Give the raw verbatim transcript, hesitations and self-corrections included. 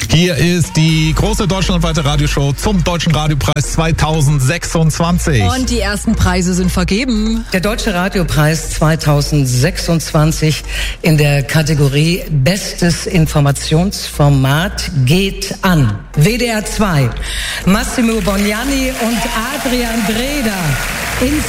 Hier ist die große deutschlandweite Radioshow zum Deutschen Radiopreis zweitausendsechsundzwanzig. Und die ersten Preise sind vergeben. Der Deutsche Radiopreis zweitausendsechsundzwanzig in der Kategorie Bestes Informationsformat geht an W D R zwei, Massimo Bognani und Adrian Breda.